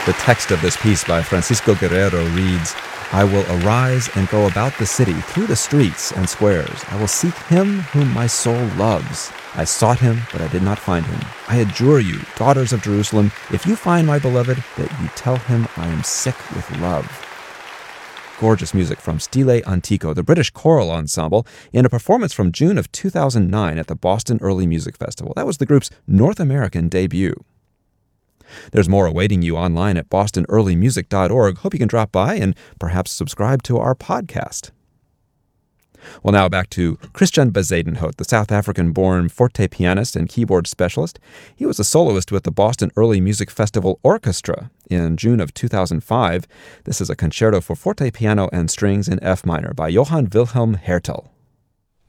The text of this piece by Francisco Guerrero reads, I will arise and go about the city, through the streets and squares. I will seek him whom my soul loves. I sought him, but I did not find him. I adjure you, daughters of Jerusalem, if you find my beloved, that you tell him I am sick with love. Gorgeous music from Stile Antico, the British choral ensemble, in a performance from June of 2009 at the Boston Early Music Festival. That was the group's North American debut. There's more awaiting you online at bostonearlymusic.org. Hope you can drop by and perhaps subscribe to our podcast. Well, now back to Christian Bezuidenhout, the South African-born forte pianist and keyboard specialist. He was a soloist with the Boston Early Music Festival Orchestra in June of 2005. This is a concerto for forte piano and strings in F minor by Johann Wilhelm Hertel.